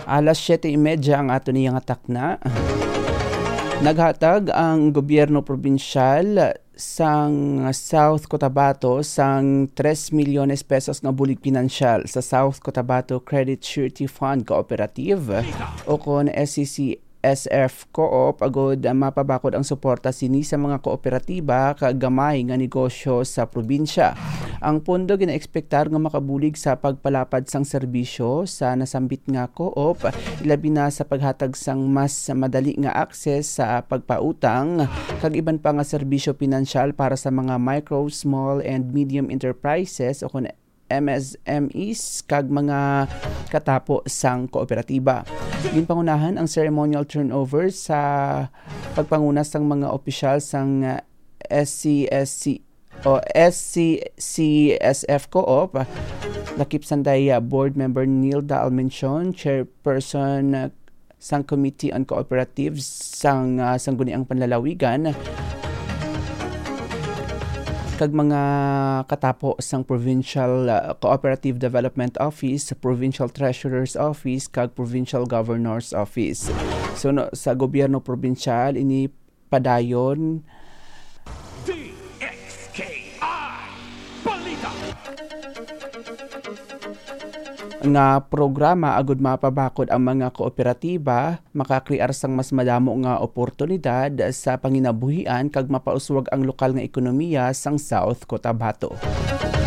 Alas 7:30 ang ato niyang takna. Naghatag ang gobyerno probinsyal sang South Cotabato sang 3 milyones pesos nga bulig pinansyal sa South Cotabato Credit Surety Fund Cooperative o kon SCCSF Co-op agod mapabakod ang suporta sini sa mga kooperatiba kag gamay nga negosyo sa probinsya. Ang pondo ginaekspektar nga makabulig sa pagpalapad sang serbisyo sa nasambit nga co-op, ilabi na sa paghatag sang mas madali nga akses sa pagpautang kag iban pa nga serbisyo pinansyal para sa mga micro, small and medium enterprises o kun MSMEs kag mga katapo sang kooperatiba. Ginpangunahan ang ceremonial turnover sa pagpanguna sang mga opisyal sang SCCSF Co-op, lakip sanday board member Nilda Almenchon, chairperson sang Committee on Cooperatives sang Sangguniang Panlalawigan, kag mga katapo sang Provincial Cooperative Development Office, Provincial Treasurer's Office, kag Provincial Governor's Office. So sa gobyerno probinsyal ini padayon nga programa agud mapabakod ang mga kooperatiba, makakrear sang mas madamo nga oportunidad sa panginabuhian kag mapauswag ang lokal nga ekonomiya sang South Cotabato.